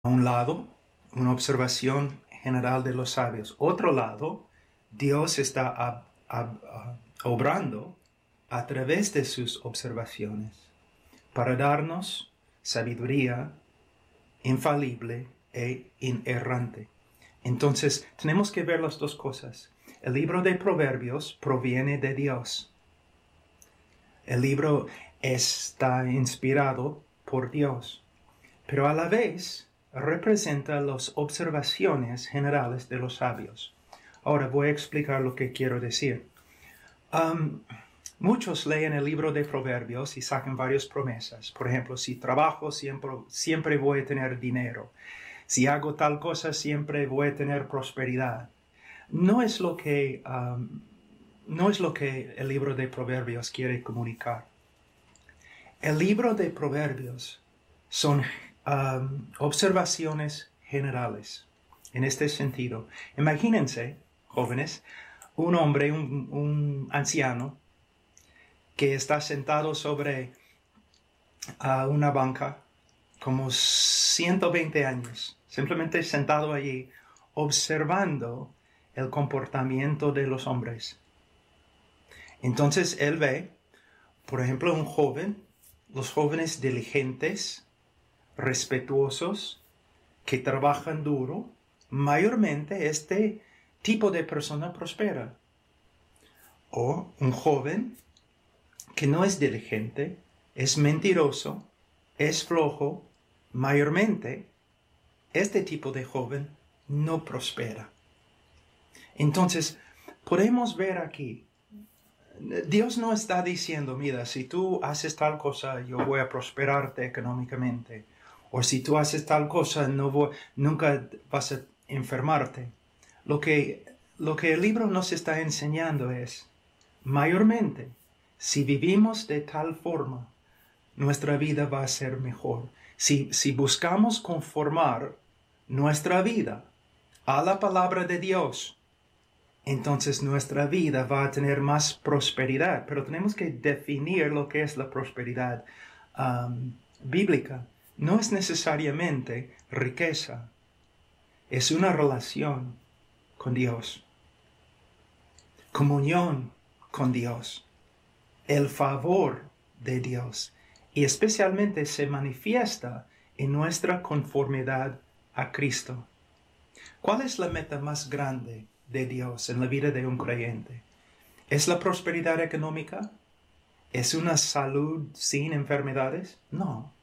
A un lado, una observación general de los sabios. Otro lado, Dios está obrando a través de sus observaciones para darnos sabiduría infalible e inerrante. Entonces, tenemos que ver las dos cosas. El libro de Proverbios proviene de Dios. El libro está inspirado por Dios, pero a la vez representa las observaciones generales de los sabios. Ahora voy a explicar lo que quiero decir. Muchos leen el libro de Proverbios y sacan varias promesas. Por ejemplo, si trabajo, siempre voy a tener dinero. Si hago tal cosa, siempre voy a tener prosperidad. No es lo que el libro de Proverbios quiere comunicar. El libro de Proverbios son observaciones generales. En este sentido, imagínense, jóvenes, un hombre, un anciano, que está sentado sobre una banca como 120 años, simplemente sentado allí, observando el comportamiento de los hombres. Entonces él ve, por ejemplo, un joven, los jóvenes diligentes, respetuosos, que trabajan duro, mayormente este tipo de persona prospera. O un joven que no es diligente, es mentiroso, es flojo, mayormente este tipo de joven no prospera. Entonces, podemos ver aquí, Dios no está diciendo, mira, si tú haces tal cosa, yo voy a prosperarte económicamente. O si tú haces tal cosa, nunca vas a enfermarte. Lo que el libro nos está enseñando es, mayormente, si vivimos de tal forma, nuestra vida va a ser mejor. Si buscamos conformar nuestra vida a la palabra de Dios, entonces nuestra vida va a tener más prosperidad. Pero tenemos que definir lo que es la prosperidad bíblica. No es necesariamente riqueza. Es una relación con Dios. Comunión con Dios. El favor de Dios. Y especialmente se manifiesta en nuestra conformidad a Cristo. ¿Cuál es la meta más grande de Dios en la vida de un creyente? ¿Es la prosperidad económica? ¿Es una salud sin enfermedades? No.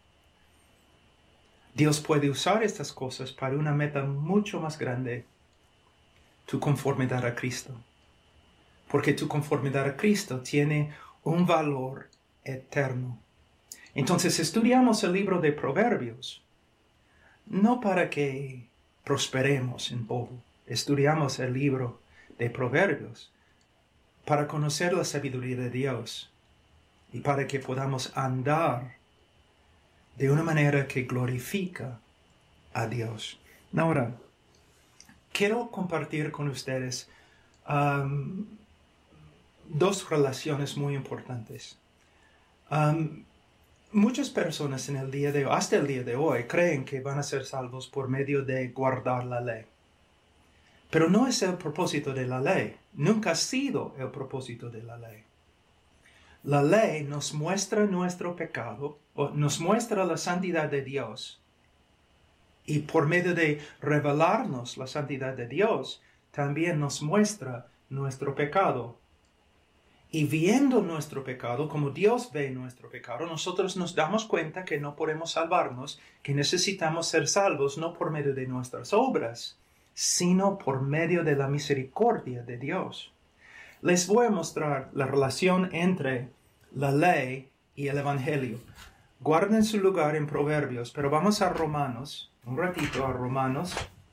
Dios puede usar estas cosas para una meta mucho más grande, tu conformidad a Cristo. Porque tu conformidad a Cristo tiene un valor eterno. Entonces estudiamos el libro de Proverbios, no para que prosperemos en todo. Estudiamos el libro de Proverbios para conocer la sabiduría de Dios y para que podamos andar de una manera que glorifica a Dios. Ahora, quiero compartir con ustedes dos relaciones muy importantes. Muchas personas hasta el día de hoy, creen que van a ser salvos por medio de guardar la ley. Pero no es el propósito de la ley. Nunca ha sido el propósito de la ley. La ley nos muestra nuestro pecado, o nos muestra la santidad de Dios. Y por medio de revelarnos la santidad de Dios, también nos muestra nuestro pecado. Y viendo nuestro pecado, como Dios ve nuestro pecado, nosotros nos damos cuenta que no podemos salvarnos, que necesitamos ser salvos no por medio de nuestras obras, sino por medio de la misericordia de Dios. Les voy a mostrar la relación entre la ley y el Evangelio. Guarden su lugar en Proverbios, pero vamos a Romanos, un ratito a Romanos,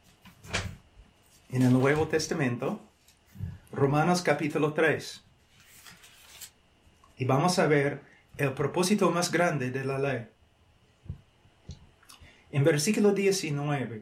en el Nuevo Testamento, Romanos capítulo 3. Y vamos a ver el propósito más grande de la ley. En versículo 19,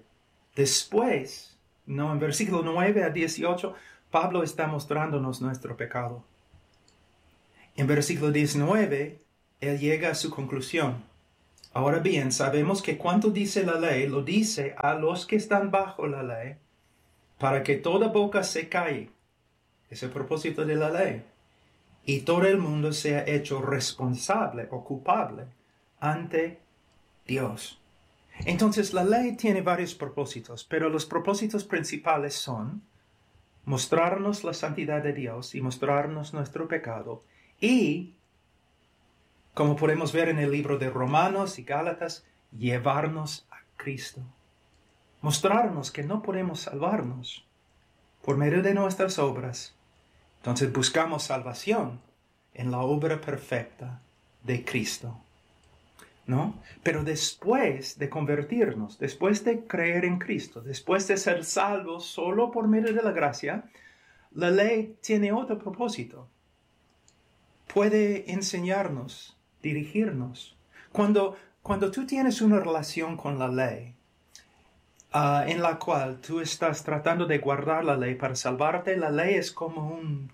en versículo 9 a 18, Pablo está mostrándonos nuestro pecado. En versículo 19, él llega a su conclusión. Ahora bien, sabemos que cuanto dice la ley, lo dice a los que están bajo la ley, para que toda boca se calle. Es el propósito de la ley. Y todo el mundo sea hecho responsable o culpable ante Dios. Entonces la ley tiene varios propósitos, pero los propósitos principales son mostrarnos la santidad de Dios y mostrarnos nuestro pecado. Y, como podemos ver en el libro de Romanos y Gálatas, llevarnos a Cristo. Mostrarnos que no podemos salvarnos por medio de nuestras obras. Entonces buscamos salvación en la obra perfecta de Cristo, ¿no? Pero después de convertirnos, después de creer en Cristo, después de ser salvos solo por medio de la gracia, la ley tiene otro propósito. Puede enseñarnos, dirigirnos. Cuando tú tienes una relación con la ley, en la cual tú estás tratando de guardar la ley para salvarte, la ley es como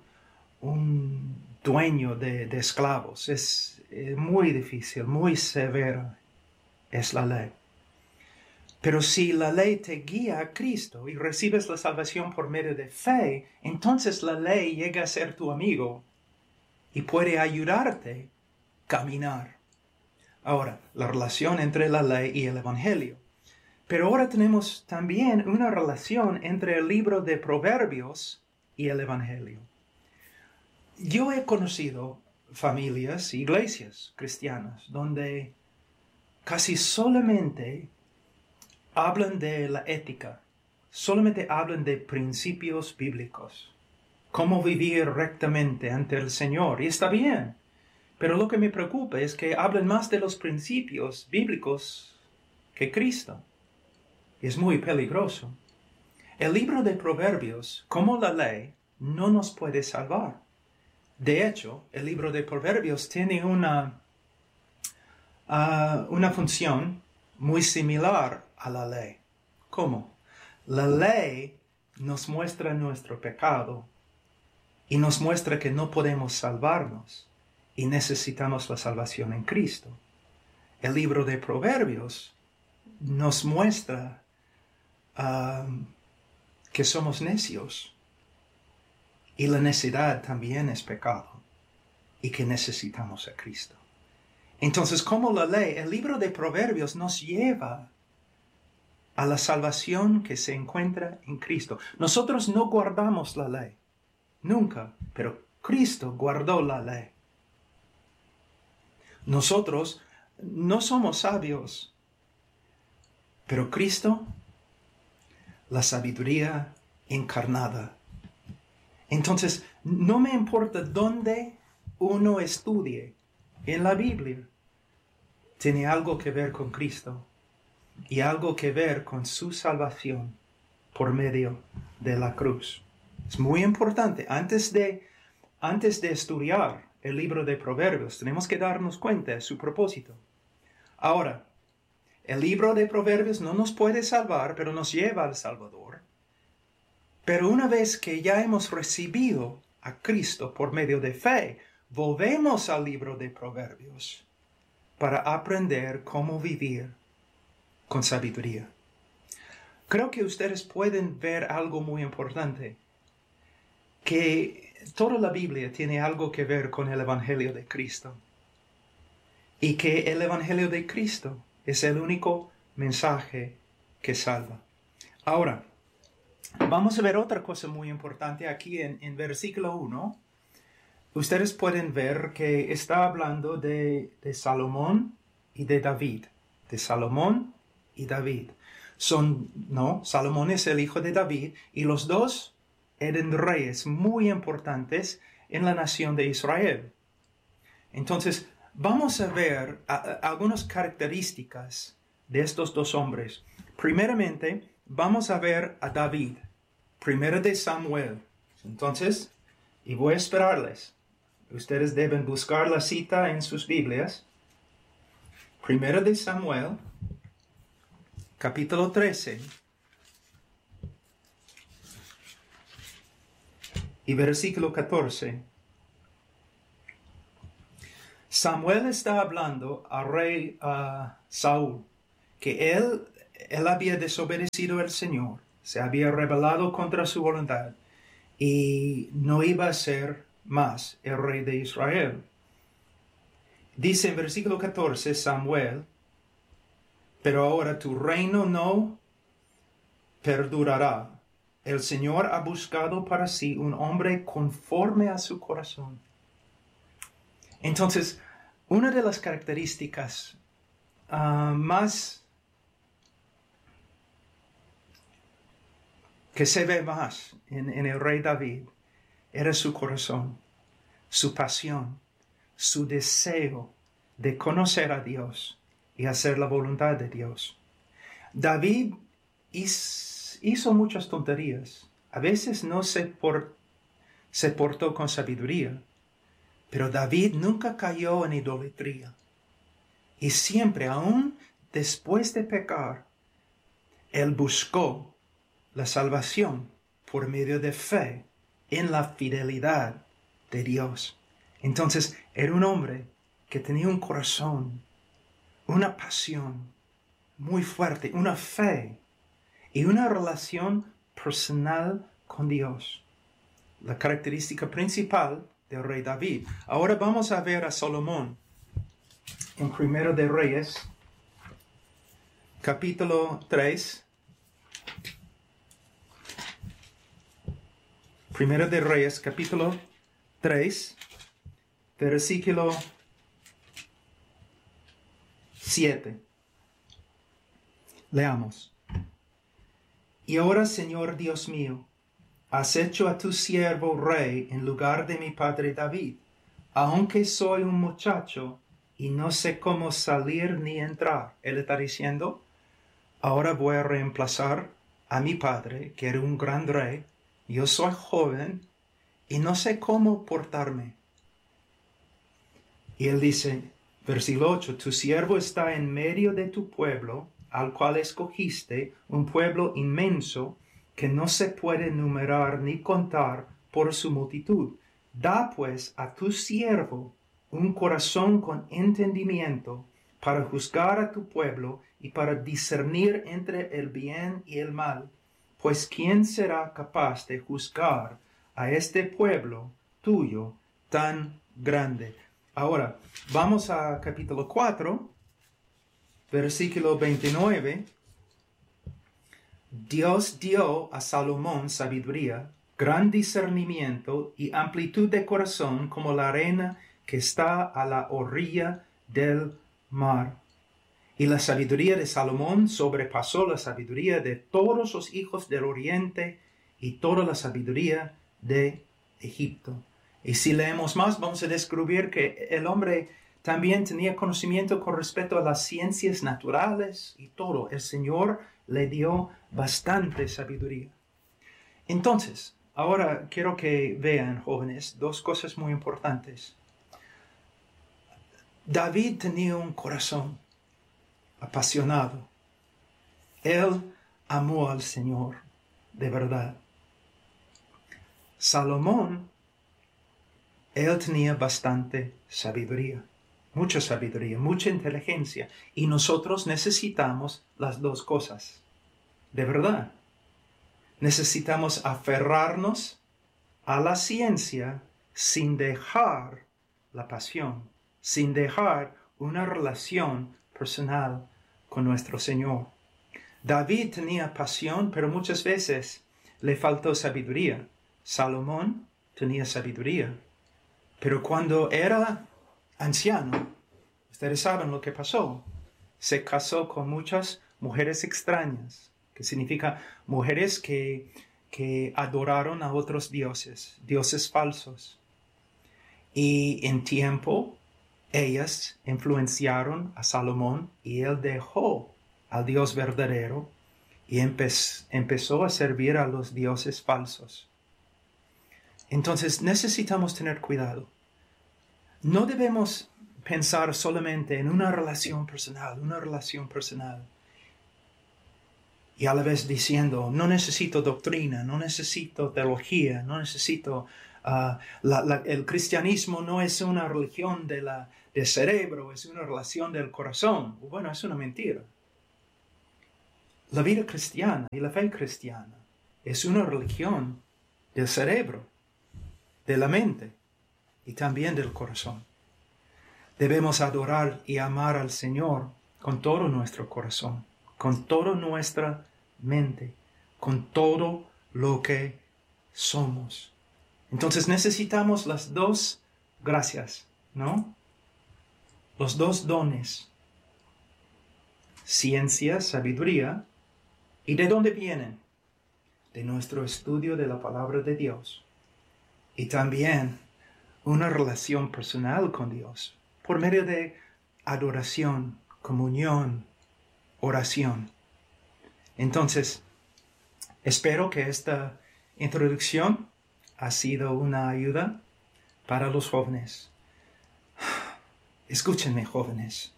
un dueño de esclavos. Es muy difícil, muy severa es la ley. Pero si la ley te guía a Cristo y recibes la salvación por medio de fe, entonces la ley llega a ser tu amigo y puede ayudarte a caminar. Ahora, la relación entre la ley y el Evangelio. Pero ahora tenemos también una relación entre el libro de Proverbios y el Evangelio. Yo he conocido familias, iglesias cristianas, donde casi solamente hablan de la ética, solamente hablan de principios bíblicos, cómo vivir rectamente ante el Señor, y está bien. Pero lo que me preocupa es que hablan más de los principios bíblicos que Cristo. Es muy peligroso. El libro de Proverbios, como la ley, no nos puede salvar. De hecho, el libro de Proverbios tiene una función muy similar a la ley. ¿Cómo? La ley nos muestra nuestro pecado y nos muestra que no podemos salvarnos y necesitamos la salvación en Cristo. El libro de Proverbios nos muestra que somos necios y la necedad también es pecado y que necesitamos a Cristo. Entonces, como la ley, el libro de Proverbios nos lleva a la salvación que se encuentra en Cristo. Nosotros no guardamos la ley, nunca, pero Cristo guardó la ley. Nosotros no somos sabios, pero Cristo, la sabiduría encarnada. Entonces, no me importa dónde uno estudie en la Biblia, tiene algo que ver con Cristo y algo que ver con su salvación por medio de la cruz. Es muy importante. Antes de estudiar el libro de Proverbios, tenemos que darnos cuenta de su propósito. Ahora, el libro de Proverbios no nos puede salvar, pero nos lleva al Salvador. Pero una vez que ya hemos recibido a Cristo por medio de fe, volvemos al libro de Proverbios para aprender cómo vivir con sabiduría. Creo que ustedes pueden ver algo muy importante, que toda la Biblia tiene algo que ver con el Evangelio de Cristo, y que el Evangelio de Cristo es el único mensaje que salva. Ahora, vamos a ver otra cosa muy importante aquí en versículo 1. Ustedes pueden ver que está hablando de Salomón y de David. De Salomón y David. Salomón es el hijo de David y los dos eran reyes muy importantes en la nación de Israel. Entonces, vamos a ver algunas características de estos dos hombres. Primeramente, vamos a ver a David. Primero de Samuel. Entonces, y voy a esperarles. Ustedes deben buscar la cita en sus Biblias. Primero de Samuel, capítulo 13. Y versículo 14. Samuel está hablando al rey Saúl, que él había desobedecido al Señor, se había rebelado contra su voluntad y no iba a ser más el rey de Israel. Dice en versículo 14 Samuel, pero ahora tu reino no perdurará. El Señor ha buscado para sí un hombre conforme a su corazón. Entonces, una de las características más que se ve más en el rey David era su corazón, su pasión, su deseo de conocer a Dios y hacer la voluntad de Dios. David hizo muchas tonterías. A veces no se portó con sabiduría, pero David nunca cayó en idolatría. Y siempre, aún después de pecar, él buscó la salvación por medio de fe en la fidelidad de Dios. Entonces, era un hombre que tenía un corazón, una pasión muy fuerte, una fe y una relación personal con Dios. La característica principal del rey David. Ahora vamos a ver a Salomón en Primero de Reyes, capítulo 3. Primero de Reyes, capítulo 3, versículo 7. Leamos. Y ahora, Señor Dios mío, has hecho a tu siervo rey en lugar de mi padre David, aunque soy un muchacho y no sé cómo salir ni entrar. Él está diciendo, ahora voy a reemplazar a mi padre, que era un gran rey. Yo soy joven y no sé cómo portarme. Y él dice, versículo 8, tu siervo está en medio de tu pueblo, al cual escogiste, un pueblo inmenso, que no se puede numerar ni contar por su multitud. Da pues a tu siervo un corazón con entendimiento para juzgar a tu pueblo y para discernir entre el bien y el mal. Pues ¿quién será capaz de juzgar a este pueblo tuyo tan grande? Ahora, vamos a capítulo 4, versículo 29. Dios dio a Salomón sabiduría, gran discernimiento y amplitud de corazón como la arena que está a la orilla del mar. Y la sabiduría de Salomón sobrepasó la sabiduría de todos los hijos del oriente y toda la sabiduría de Egipto. Y si leemos más, vamos a descubrir que el hombre también tenía conocimiento con respecto a las ciencias naturales y todo. El Señor le dio bastante sabiduría. Entonces, ahora quiero que vean, jóvenes, dos cosas muy importantes. David tenía un corazón apasionado. Él amó al Señor de verdad. Salomón, él tenía bastante sabiduría, mucha inteligencia. Y nosotros necesitamos las dos cosas. De verdad. Necesitamos aferrarnos a la ciencia sin dejar la pasión, sin dejar una relación personal con nuestro Señor. David tenía pasión, pero muchas veces le faltó sabiduría. Salomón tenía sabiduría, pero cuando era anciano, ustedes saben lo que pasó. Se casó con muchas mujeres extrañas, que significa mujeres que adoraron a otros dioses falsos. Y en tiempo, ellas influenciaron a Salomón y él dejó al Dios verdadero y empezó a servir a los dioses falsos. Entonces necesitamos tener cuidado. No debemos pensar solamente en una relación personal. Y a la vez diciendo, no necesito doctrina, no necesito teología, no necesito El cristianismo no es una religión del cerebro, es una relación del corazón. Bueno, es una mentira. La vida cristiana y la fe cristiana es una religión del cerebro, de la mente y también del corazón. Debemos adorar y amar al Señor con todo nuestro corazón, con toda nuestra mente, con todo lo que somos. Entonces necesitamos las dos gracias, ¿no? Los dos dones. Ciencia, sabiduría. ¿Y de dónde vienen? De nuestro estudio de la palabra de Dios. Y también una relación personal con Dios por medio de adoración, comunión, oración. Entonces, espero que esta introducción ha sido una ayuda para los jóvenes. Escúchenme, jóvenes.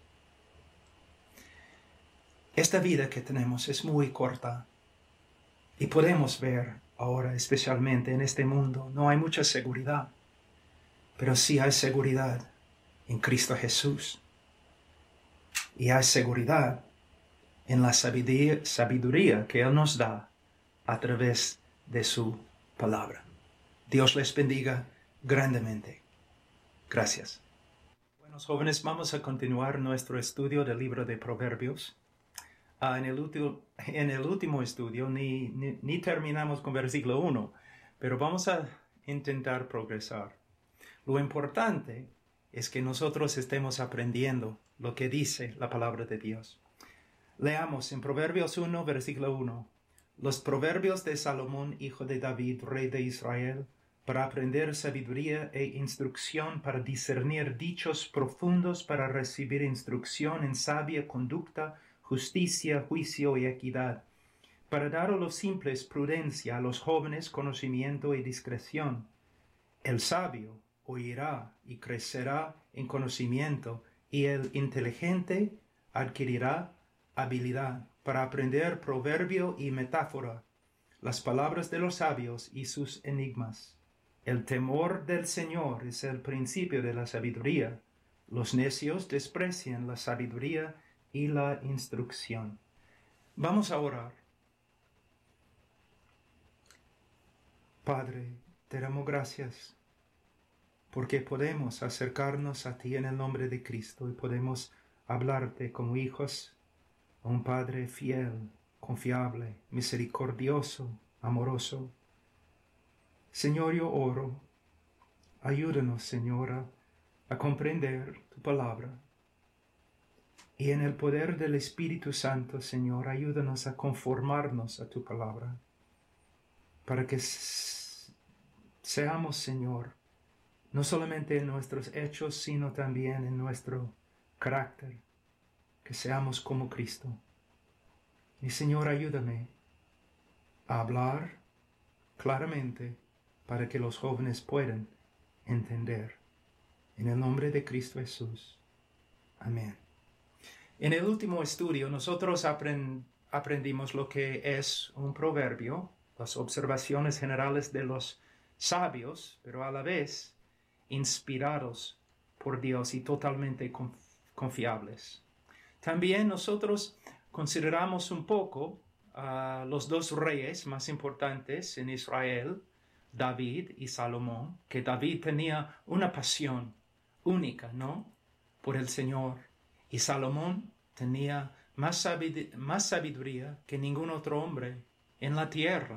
Esta vida que tenemos es muy corta y podemos ver ahora, especialmente en este mundo, no hay mucha seguridad, pero sí hay seguridad en Cristo Jesús y hay seguridad en la sabiduría que Él nos da a través de su palabra. Dios les bendiga grandemente. Gracias. Buenos jóvenes, vamos a continuar nuestro estudio del libro de Proverbios. En el último estudio ni terminamos con versículo 1, pero vamos a intentar progresar. Lo importante es que nosotros estemos aprendiendo lo que dice la palabra de Dios. Leamos en Proverbios 1, versículo 1. Los proverbios de Salomón, hijo de David, rey de Israel, para aprender sabiduría e instrucción, para discernir dichos profundos, para recibir instrucción en sabia conducta, justicia, juicio y equidad, para dar a los simples prudencia, a los jóvenes conocimiento y discreción. El sabio oirá y crecerá en conocimiento, y el inteligente adquirirá habilidad para aprender proverbio y metáfora, las palabras de los sabios y sus enigmas. El temor del Señor es el principio de la sabiduría. Los necios desprecian la sabiduría y la instrucción. Vamos a orar. Padre, te damos gracias porque podemos acercarnos a ti en el nombre de Cristo y podemos hablarte como hijos a un Padre fiel, confiable, misericordioso, amoroso. Señor, yo oro, ayúdanos, Señora, a comprender tu palabra. Y en el poder del Espíritu Santo, Señor, ayúdanos a conformarnos a tu palabra, para que seamos, Señor, no solamente en nuestros hechos, sino también en nuestro carácter, que seamos como Cristo. Y Señor, ayúdame a hablar claramente para que los jóvenes puedan entender. En el nombre de Cristo Jesús. Amén. En el último estudio nosotros aprendimos lo que es un proverbio, las observaciones generales de los sabios, pero a la vez inspirados por Dios y totalmente confiables. También nosotros consideramos un poco a los dos reyes más importantes en Israel, David y Salomón, que David tenía una pasión única, ¿no?, por el Señor, y Salomón tenía más sabiduría que ningún otro hombre en la tierra.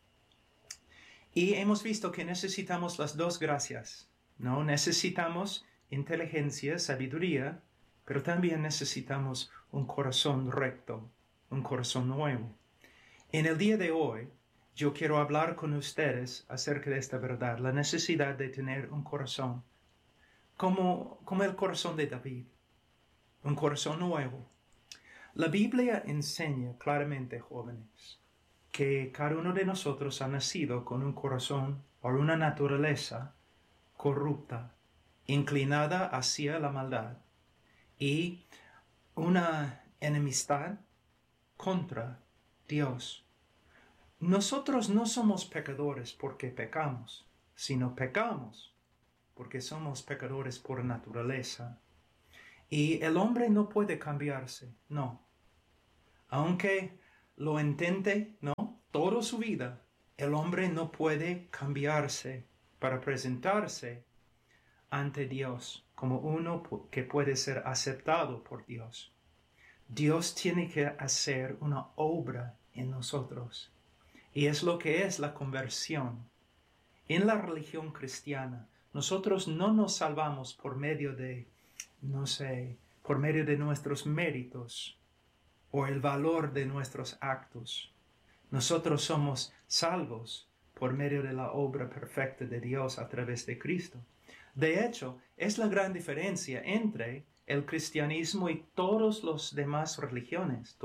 Y hemos visto que necesitamos las dos gracias, ¿no? Necesitamos inteligencia, sabiduría, pero también necesitamos un corazón recto, un corazón nuevo. En el día de hoy, yo quiero hablar con ustedes acerca de esta verdad, la necesidad de tener un corazón como el corazón de David, un corazón nuevo. La Biblia enseña claramente, jóvenes, que cada uno de nosotros ha nacido con un corazón o una naturaleza corrupta, inclinada hacia la maldad y una enemistad contra Dios. Nosotros no somos pecadores porque pecamos. sino pecamos, porque somos pecadores por naturaleza. Y el hombre no puede cambiarse, no. Aunque lo intente, no, toda su vida, el hombre no puede cambiarse para presentarse ante Dios como uno que puede ser aceptado por Dios. Dios tiene que hacer una obra en nosotros. Y es lo que es la conversión. En la religión cristiana, nosotros no nos salvamos por medio de, por medio de nuestros méritos o el valor de nuestros actos. Nosotros somos salvos por medio de la obra perfecta de Dios a través de Cristo. De hecho, es la gran diferencia entre el cristianismo y todas las demás religiones.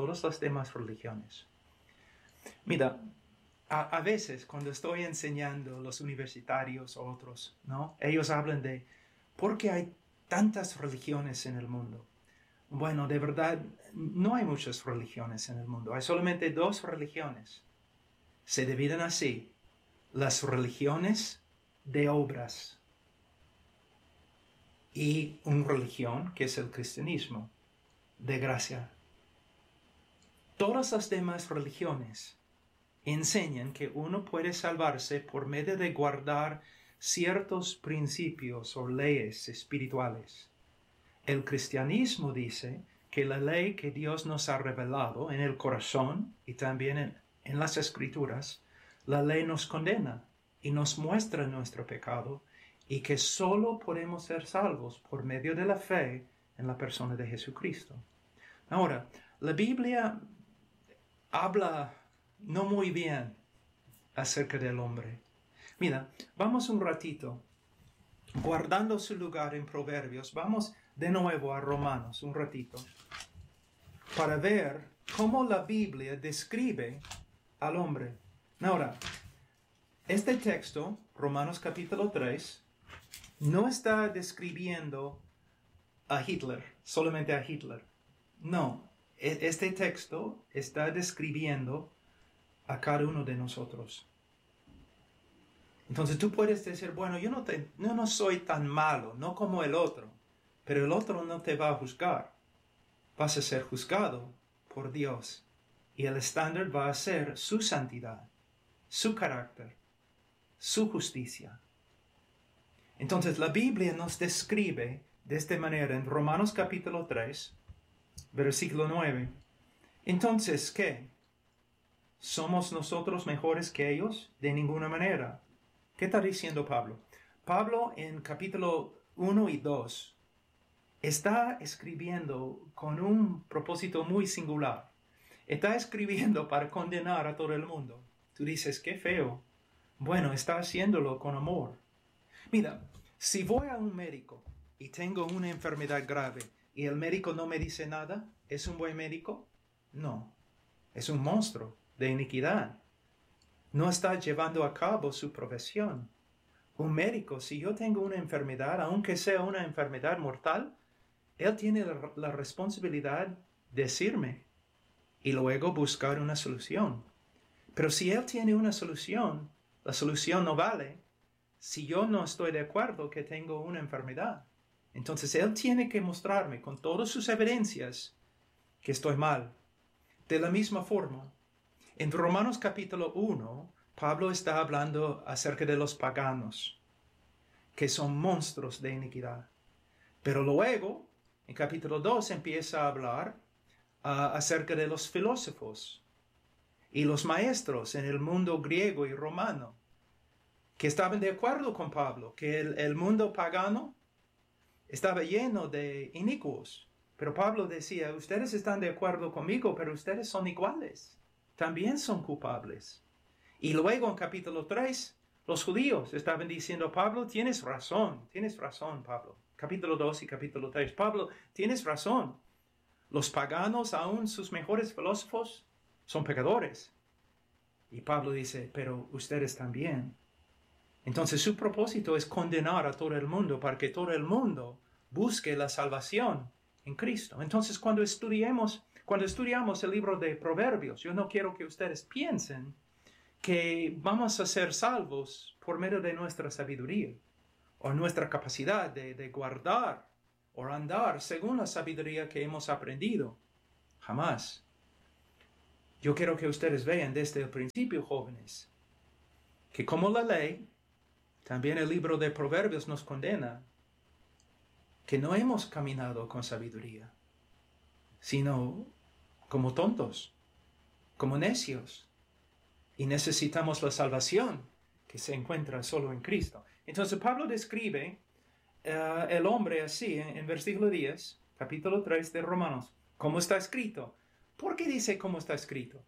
Mira, a veces cuando estoy enseñando a los universitarios o otros, ¿no? Ellos hablan de ¿por qué hay tantas religiones en el mundo? Bueno, de verdad, no hay muchas religiones en el mundo. Hay solamente 2 religiones. Se dividen así: las religiones de obras y una religión que es el cristianismo de gracia. Todas las demás religiones enseñan que uno puede salvarse por medio de guardar ciertos principios o leyes espirituales. El cristianismo dice que la ley que Dios nos ha revelado en el corazón y también en las escrituras, la ley nos condena y nos muestra nuestro pecado y que solo podemos ser salvos por medio de la fe en la persona de Jesucristo. Ahora, la Biblia habla no muy bien acerca del hombre. Mira, vamos un ratito, guardando su lugar en Proverbios, vamos de nuevo a Romanos un ratito, para ver cómo la Biblia describe al hombre. Ahora, este texto, Romanos capítulo 3, no está describiendo a Hitler, solamente a Hitler. No, este texto está describiendo a cada uno de nosotros. Entonces tú puedes decir, bueno, yo no soy tan malo, no como el otro, pero el otro no te va a juzgar. Vas a ser juzgado por Dios y el estándar va a ser su santidad, su carácter, su justicia. Entonces la Biblia nos describe de esta manera en Romanos capítulo 3, versículo 9. Entonces, ¿qué? ¿Somos nosotros mejores que ellos? De ninguna manera. ¿Qué está diciendo Pablo? Pablo en capítulo 1 y 2 está escribiendo con un propósito muy singular. Está escribiendo para condenar a todo el mundo. Tú dices, qué feo. Bueno, está haciéndolo con amor. Mira, si voy a un médico y tengo una enfermedad grave y el médico no me dice nada, ¿es un buen médico? No, es un monstruo de iniquidad. No está llevando a cabo su profesión. Un médico, si yo tengo una enfermedad, aunque sea una enfermedad mortal, él tiene la responsabilidad de decirme y luego buscar una solución. Pero si él tiene una solución, la solución no vale si yo no estoy de acuerdo que tengo una enfermedad. Entonces él tiene que mostrarme con todas sus evidencias que estoy mal. De la misma forma, en Romanos capítulo 1, Pablo está hablando acerca de los paganos, que son monstruos de iniquidad. Pero luego, en capítulo 2, empieza a hablar acerca de los filósofos y los maestros en el mundo griego y romano, que estaban de acuerdo con Pablo, que el mundo pagano estaba lleno de inicuos. Pero Pablo decía, ustedes están de acuerdo conmigo, pero ustedes son iguales. También son culpables. Y luego en capítulo 3, los judíos estaban diciendo, Pablo, tienes razón, Pablo. Capítulo 2 y capítulo 3, Pablo, tienes razón. Los paganos, aún sus mejores filósofos, son pecadores. Y Pablo dice, pero ustedes también. Entonces su propósito es condenar a todo el mundo para que todo el mundo busque la salvación en Cristo. Entonces cuando estudiamos el libro de Proverbios, yo no quiero que ustedes piensen que vamos a ser salvos por medio de nuestra sabiduría o nuestra capacidad de guardar o andar según la sabiduría que hemos aprendido. Jamás. Yo quiero que ustedes vean desde el principio, jóvenes, que como la ley, también el libro de Proverbios nos condena que no hemos caminado con sabiduría, sino como tontos, como necios, y necesitamos la salvación que se encuentra solo en Cristo. Entonces Pablo describe el hombre así en versículo 10, capítulo 3 de Romanos, como está escrito. ¿Por qué dice cómo está escrito?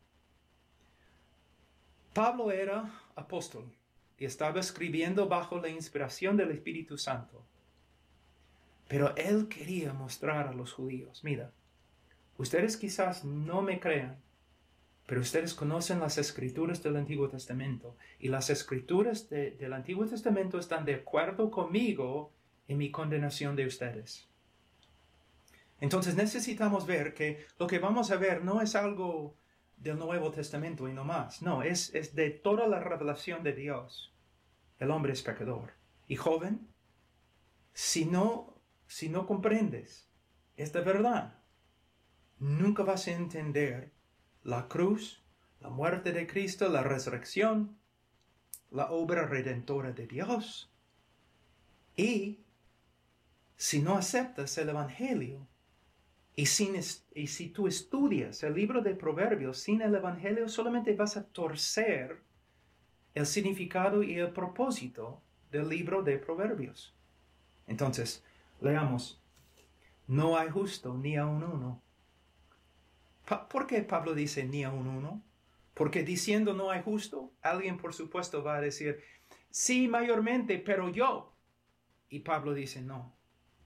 Pablo era apóstol y estaba escribiendo bajo la inspiración del Espíritu Santo. Pero él quería mostrar a los judíos, mira, ustedes quizás no me crean, pero ustedes conocen las escrituras del Antiguo Testamento y las escrituras del Antiguo Testamento están de acuerdo conmigo en mi condenación de ustedes. Entonces necesitamos ver que lo que vamos a ver no es algo del Nuevo Testamento y no más. No, es de toda la revelación de Dios. El hombre es pecador. Y joven, si no comprendes esta verdad, nunca vas a entender la cruz, la muerte de Cristo, la resurrección, la obra redentora de Dios. Y si no aceptas el Evangelio, y si tú estudias el libro de Proverbios sin el Evangelio, solamente vas a torcer el significado y el propósito del libro de Proverbios. Entonces, leamos. No hay justo ni aun uno. ¿Por qué Pablo dice ni aun uno? Porque diciendo no hay justo, alguien por supuesto va a decir, sí, mayormente, pero yo. Y Pablo dice, no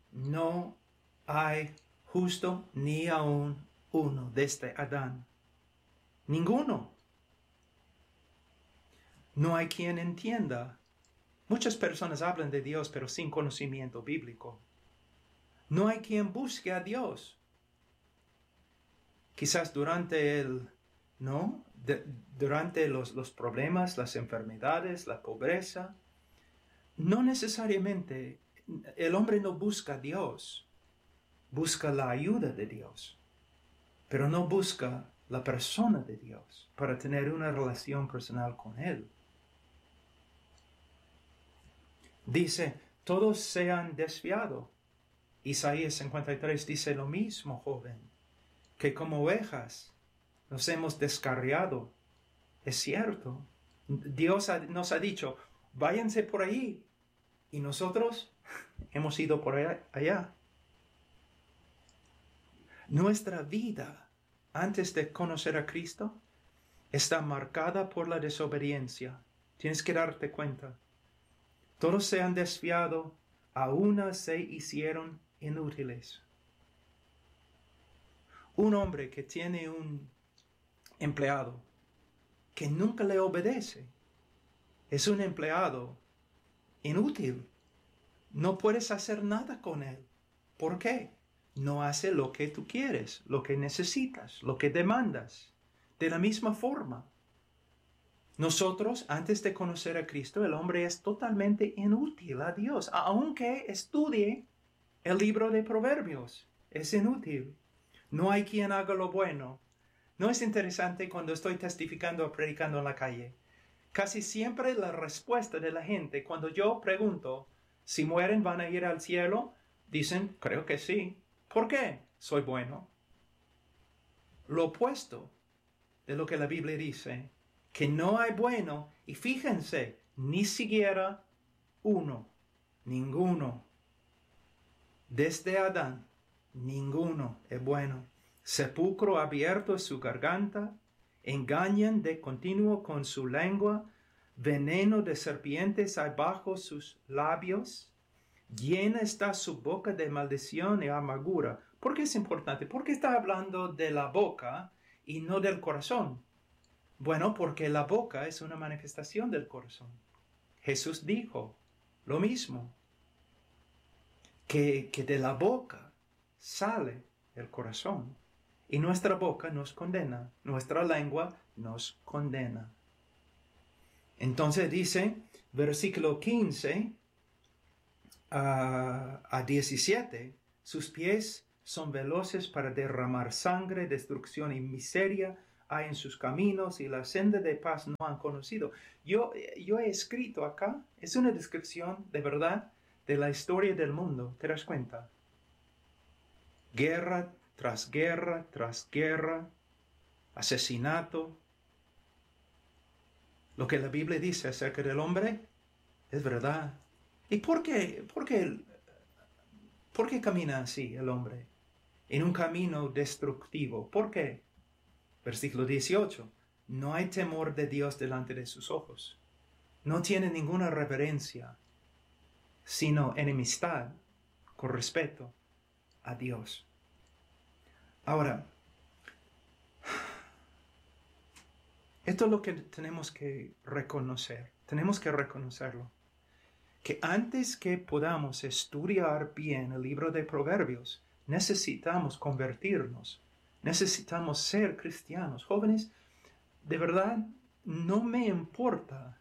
hay justo ni aun uno desde Adán. Ninguno. No hay quien entienda. Muchas personas hablan de Dios, pero sin conocimiento bíblico. No hay quien busque a Dios. Quizás durante durante los problemas, las enfermedades, la pobreza, no necesariamente el hombre no busca a Dios. Busca la ayuda de Dios, pero no busca la persona de Dios para tener una relación personal con Él. Dice, todos se han desviado. Isaías 53 dice lo mismo, joven, que como ovejas nos hemos descarriado. Es cierto. Dios nos ha dicho, váyanse por ahí, y nosotros hemos ido por allá. Nuestra vida, antes de conocer a Cristo, está marcada por la desobediencia. Tienes que darte cuenta. Todos se han desviado, a una se hicieron inútiles. Un hombre que tiene un empleado que nunca le obedece es un empleado inútil. No puedes hacer nada con él. ¿Por qué? No hace lo que tú quieres, lo que necesitas, lo que demandas. De la misma forma, nosotros, antes de conocer a Cristo, el hombre es totalmente inútil a Dios. Aunque estudie el libro de Proverbios, es inútil. No hay quien haga lo bueno. ¿No es interesante cuando estoy testificando o predicando en la calle? Casi siempre la respuesta de la gente, cuando yo pregunto, si mueren van a ir al cielo, dicen, creo que sí. ¿Por qué? Soy bueno. Lo opuesto de lo que la Biblia dice, que no hay bueno, y fíjense, ni siquiera uno, ninguno. Desde Adán, ninguno es bueno. Sepulcro abierto es su garganta, engañan de continuo con su lengua, veneno de serpientes hay bajo sus labios, llena está su boca de maldición y amargura. ¿Por qué es importante? ¿Por qué está hablando de la boca y no del corazón? Bueno, porque la boca es una manifestación del corazón. Jesús dijo lo mismo, que de la boca sale el corazón. Y nuestra boca nos condena, nuestra lengua nos condena. Entonces dice, versículo 15 a 17, sus pies son veloces para derramar sangre, destrucción y miseria hay en sus caminos y la senda de paz no han conocido. Yo he escrito acá, es una descripción de verdad de la historia del mundo, ¿te das cuenta? Guerra tras guerra tras guerra, asesinato. Lo que la Biblia dice acerca del hombre es verdad. ¿Y por qué camina así el hombre? En un camino destructivo. ¿Por qué? Versículo 18. No hay temor de Dios delante de sus ojos. No tiene ninguna reverencia, sino enemistad con respeto a Dios. Ahora, esto es lo que tenemos que reconocer. Tenemos que reconocerlo. Que antes que podamos estudiar bien el libro de Proverbios, necesitamos convertirnos. Necesitamos ser cristianos. Jóvenes, de verdad, no me importa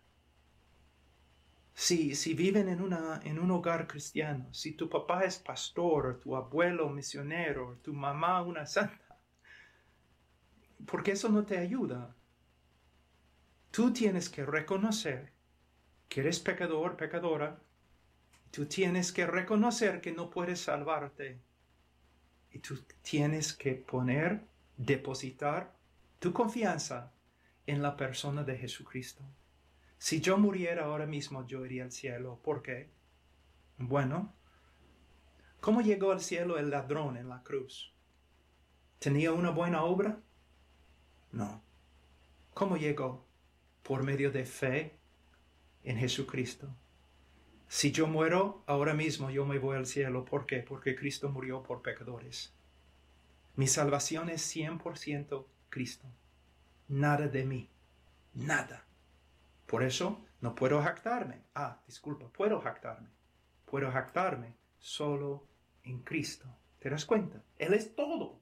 si viven en un hogar cristiano, si tu papá es pastor, o tu abuelo misionero, o tu mamá una santa, porque eso no te ayuda. Tú tienes que reconocer que eres pecador, pecadora. Tú tienes que reconocer que no puedes salvarte. Y tú tienes que depositar tu confianza en la persona de Jesucristo. Si yo muriera ahora mismo, yo iría al cielo. ¿Por qué? Bueno, ¿cómo llegó al cielo el ladrón en la cruz? ¿Tenía una buena obra? No. ¿Cómo llegó? Por medio de fe en Jesucristo. Si yo muero ahora mismo, yo me voy al cielo. ¿Por qué? Porque Cristo murió por pecadores. Mi salvación es 100% Cristo. Nada de mí. Nada. Por eso no puedo jactarme. Puedo jactarme. Puedo jactarme solo en Cristo. ¿Te das cuenta? Él es todo.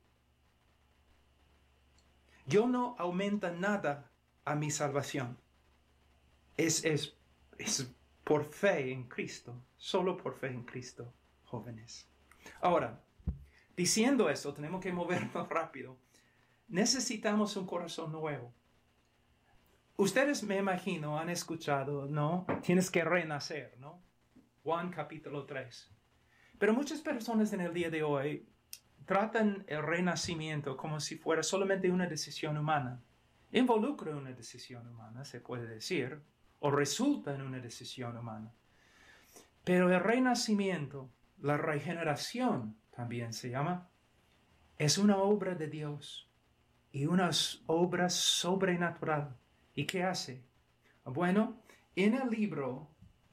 Yo no aumenta nada a mi salvación. Es por fe en Cristo. Solo por fe en Cristo, jóvenes. Ahora, diciendo esto, tenemos que movernos rápido. Necesitamos un corazón nuevo. Ustedes, me imagino, han escuchado, ¿no? Tienes que renacer, ¿no? Juan capítulo 3. Pero muchas personas en el día de hoy tratan el renacimiento como si fuera solamente una decisión humana. Involucra una decisión humana, se puede decir, o resulta en una decisión humana. Pero el renacimiento, la regeneración también se llama, es una obra de Dios y una obra sobrenatural. ¿Y qué hace? Bueno, en el libro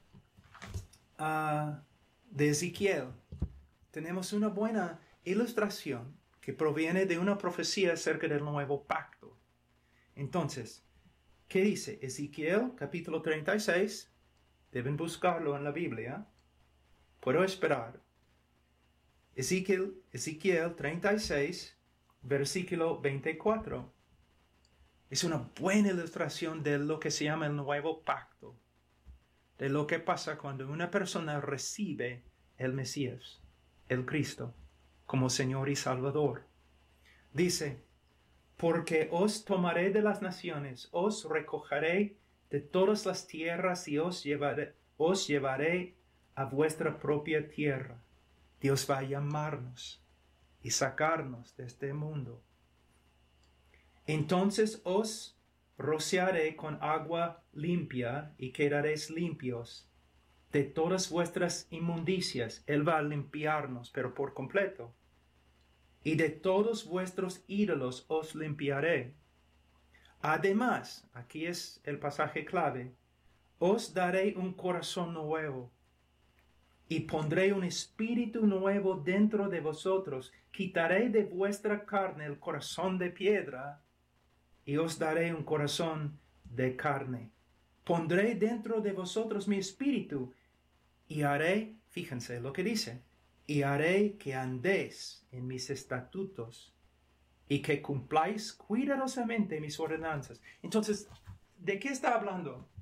de Ezequiel tenemos una buena ilustración que proviene de una profecía acerca del nuevo pacto. Entonces, ¿qué dice? Ezequiel capítulo 36. Deben buscarlo en la Biblia. Puedo esperar. Ezequiel 36, versículo 24. Es una buena ilustración de lo que se llama el nuevo pacto. De lo que pasa cuando una persona recibe el Mesías, el Cristo, como Señor y Salvador. Dice, porque os tomaré de las naciones, os recogeré de todas las tierras y os llevaré a vuestra propia tierra. Dios va a llamarnos y sacarnos de este mundo. Entonces os rociaré con agua limpia y quedaréis limpios de todas vuestras inmundicias. Él va a limpiarnos, pero por completo. Y de todos vuestros ídolos os limpiaré. Además, aquí es el pasaje clave, os daré un corazón nuevo y pondré un espíritu nuevo dentro de vosotros. Quitaré de vuestra carne el corazón de piedra y os daré un corazón de carne. Pondré dentro de vosotros mi espíritu y haré, fíjense lo que dice, y haré que andéis en mis estatutos y que cumpláis cuidadosamente mis ordenanzas. Entonces, ¿de qué está hablando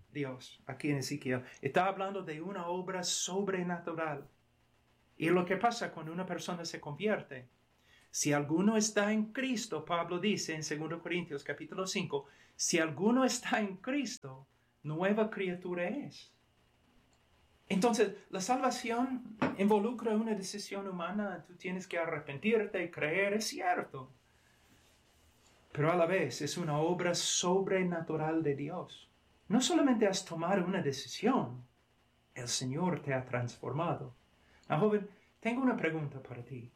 Dios aquí en Ezequiel. Está hablando de una obra sobrenatural. Y lo que pasa cuando una persona se convierte. Si alguno está en Cristo, Pablo dice en 2 Corintios capítulo 5, si alguno está en Cristo, nueva criatura es. Entonces, la salvación involucra una decisión humana. Tú tienes que arrepentirte y creer, es cierto. Pero a la vez es una obra sobrenatural de Dios. No solamente has tomado una decisión, el Señor te ha transformado. Ahora, joven, tengo una pregunta para ti.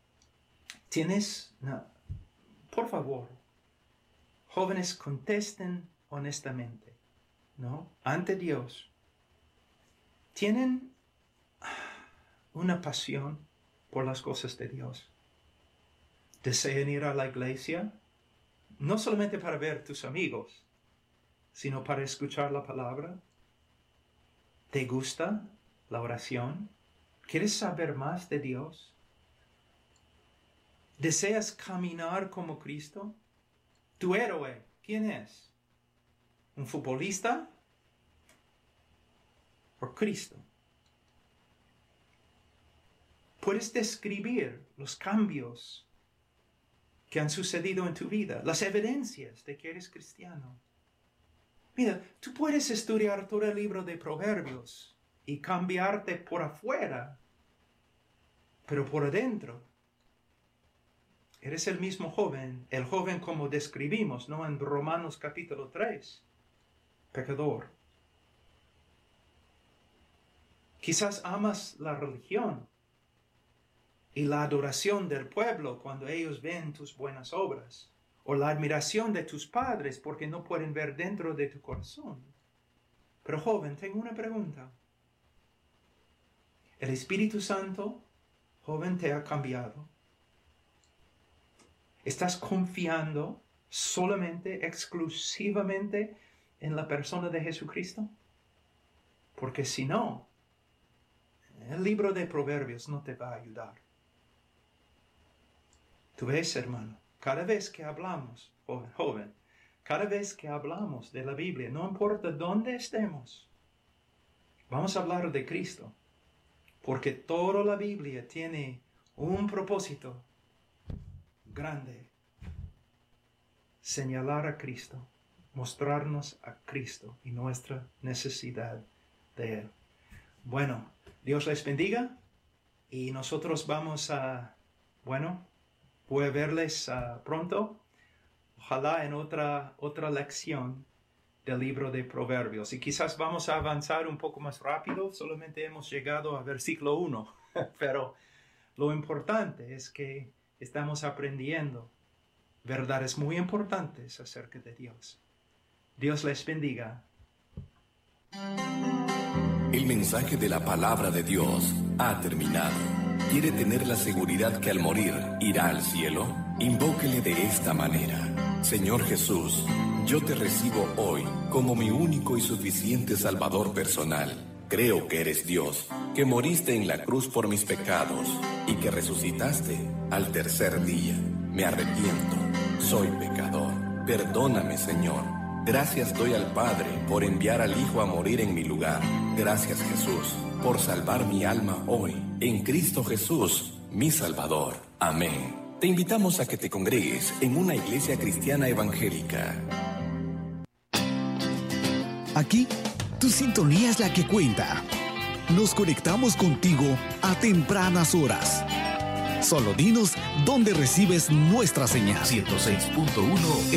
Por favor, jóvenes, contesten honestamente, ¿no? Ante Dios. ¿Tienen una pasión por las cosas de Dios? ¿Desean ir a la iglesia? No solamente para ver tus amigos, sino para escuchar la palabra. ¿Te gusta la oración? ¿Quieres saber más de Dios? ¿Deseas caminar como Cristo? ¿Tu héroe quién es? ¿Un futbolista? ¿O Cristo? ¿Puedes describir los cambios que han sucedido en tu vida, las evidencias de que eres cristiano? Mira, tú puedes estudiar todo el libro de Proverbios y cambiarte por afuera, pero por adentro eres el mismo joven, el joven como describimos, ¿no? En Romanos capítulo 3, pecador. Quizás amas la religión y la adoración del pueblo cuando ellos ven tus buenas obras, o la admiración de tus padres porque no pueden ver dentro de tu corazón. Pero joven, tengo una pregunta. ¿El Espíritu Santo, joven, te ha cambiado? ¿Estás confiando solamente, exclusivamente en la persona de Jesucristo? Porque si no, el libro de Proverbios no te va a ayudar. Tú ves, hermano, cada vez que hablamos, joven, cada vez que hablamos de la Biblia, no importa dónde estemos, vamos a hablar de Cristo. Porque toda la Biblia tiene un propósito grande: señalar a Cristo, mostrarnos a Cristo y nuestra necesidad de Él. Bueno, Dios les bendiga y nosotros vamos a, voy a verles pronto, ojalá en otra lección del libro de Proverbios. Y quizás vamos a avanzar un poco más rápido, solamente hemos llegado a versículo 1, pero lo importante es que estamos aprendiendo verdades muy importantes acerca de Dios. Dios les bendiga. El mensaje de la palabra de Dios ha terminado. ¿Quiere tener la seguridad que al morir irá al cielo? Invóquele de esta manera: Señor Jesús, yo te recibo hoy como mi único y suficiente Salvador personal. Creo que eres Dios, que moriste en la cruz por mis pecados y que resucitaste al tercer día. Me arrepiento, soy pecador. Perdóname, Señor. Gracias doy al Padre por enviar al Hijo a morir en mi lugar. Gracias, Jesús, por salvar mi alma hoy, en Cristo Jesús, mi Salvador. Amén. Te invitamos a que te congregues en una iglesia cristiana evangélica. Aquí, tu sintonía es la que cuenta. Nos conectamos contigo a tempranas horas. Solo dinos dónde recibes nuestra señal. 106.1